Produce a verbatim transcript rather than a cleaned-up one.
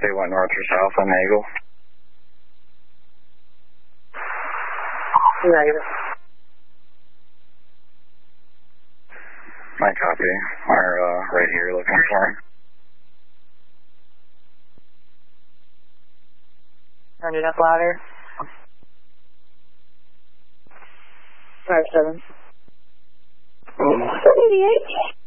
they went north or south on Eagle. Negative. I copy. We're uh, right here looking for him. Turn it up louder. Five seven. Seventy-eight.